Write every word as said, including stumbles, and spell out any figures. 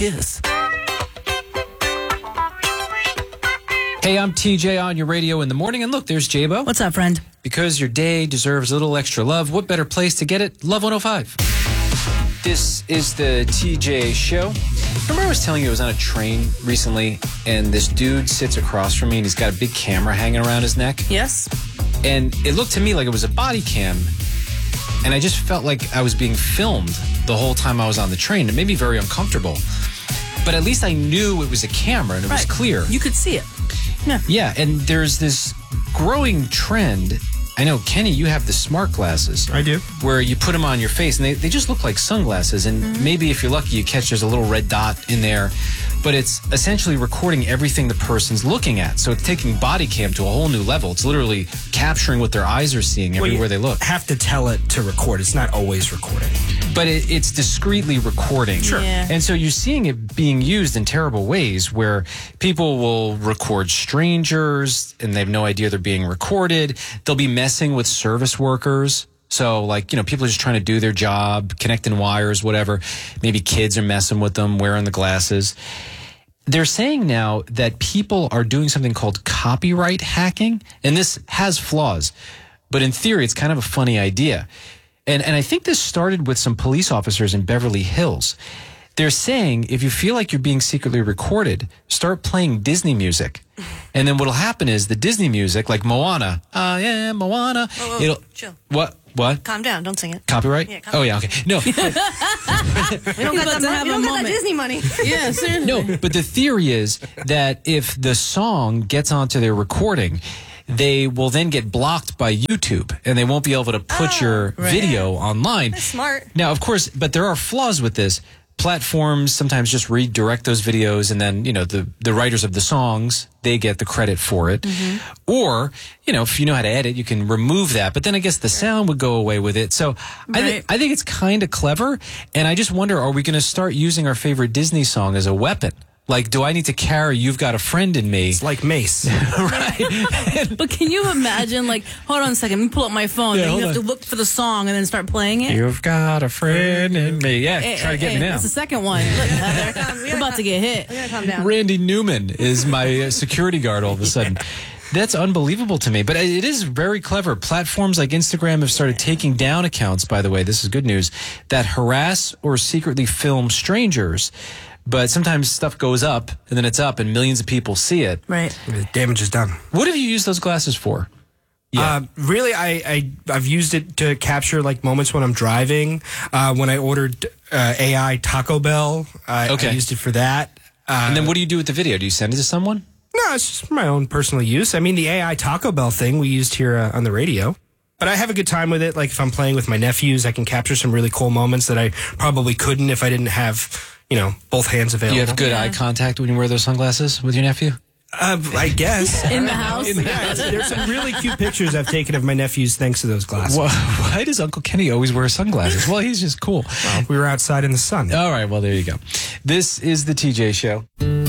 Kiss. Hey, I'm T J on your radio in the morning. And look, there's J-Bo. What's up, friend? Because your day deserves a little extra love, what better place to get it? Love one oh five. This is the T J Show. Remember I was telling you I was on a train recently, and this dude sits across from me, and he's got a big camera hanging around his neck? Yes. And it looked to me like it was a body cam, and I just felt like I was being filmed the whole time I was on the train. It made me very uncomfortable. But at least I knew it was a camera, and it right. was clear. You could see it. Yeah. Yeah, and there's this growing trend. I know, Kenny, you have the smart glasses. I do. Where you put them on your face, and they, they just look like sunglasses. And mm-hmm. maybe if you're lucky, you catch there's a little red dot in there. But it's essentially recording everything the person's looking at. So it's taking body cam to a whole new level. It's literally capturing what their eyes are seeing everywhere well, they look. Have to tell it to record. It's not always recording. But it, it's discreetly recording. Sure. Yeah. And so you're seeing it being used in terrible ways where people will record strangers and they have no idea they're being recorded. They'll be messing with service workers. So, like, you know, people are just trying to do their job, connecting wires, whatever. Maybe kids are messing with them, wearing the glasses. They're saying now that people are doing something called copyright hacking, and this has flaws. But in theory, it's kind of a funny idea. And and I think this started with some police officers in Beverly Hills. They're saying if you feel like you're being secretly recorded, start playing Disney music. And then what'll happen is the Disney music, like Moana, I am Moana. Whoa, whoa, it'll chill. What? What? Calm down. Don't sing it. Copyright? Yeah, copyright. Oh, yeah, okay. No. We don't got, about that, to have we a don't got that moment. Disney money. Yeah, seriously. No, but the theory is that if the song gets onto their recording, they will then get blocked by YouTube, and they won't be able to put Oh, your right. video online. That's smart. Now, of course, but there are flaws with this. Platforms sometimes just redirect those videos, and then, you know, the, the writers of the songs, they get the credit for it. Mm-hmm. Or, you know, if you know how to edit, you can remove that. But then I guess the sound would go away with it. So I, th- Right. I think it's kind of clever. And I just wonder, are we going to start using our favorite Disney song as a weapon? Like, do I need to carry You've Got a Friend in Me? It's like Mace. Right. But can you imagine, like, hold on a second, let me pull up my phone. Yeah, then you hold have on. to look for the song and then start playing it. You've got a friend in me. Yeah, Hey, try to hey, get hey, me now. That's the second one. Look, Heather, we're about to get hit. We gotta calm down. Randy Newman is my uh, security guard all of a sudden. That's unbelievable to me. But it is very clever. Platforms like Instagram have started taking down accounts, by the way, this is good news, that harass or secretly film strangers. But sometimes stuff goes up, and then it's up, and millions of people see it. Right. The damage is done. What have you used those glasses for? Uh, really, I, I, I've used it to capture like moments when I'm driving. Uh, when I ordered uh, A I Taco Bell, I, Okay. I used it for that. Uh, And then what do you do with the video? Do you send it to someone? No, it's just for my own personal use. I mean, the A I Taco Bell thing we used here uh, on the radio. But I have a good time with it. Like if I'm playing with my nephews, I can capture some really cool moments that I probably couldn't if I didn't have, you know, both hands available. Do you have good Yeah. eye contact when you wear those sunglasses with your nephew? Uh, I guess. In the house. Yeah, there's some really cute pictures I've taken of my nephews thanks to those glasses. Why, why does Uncle Kenny always wear sunglasses? Well, he's just cool. We were outside in the sun. All right, well, there you go. This is the T J Show.